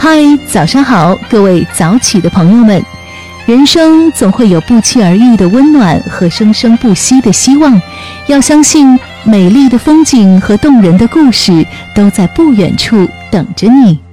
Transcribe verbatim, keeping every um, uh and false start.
嗨，早上好，各位早起的朋友们。人生总会有不期而遇的温暖和生生不息的希望，要相信美丽的风景和动人的故事都在不远处等着你。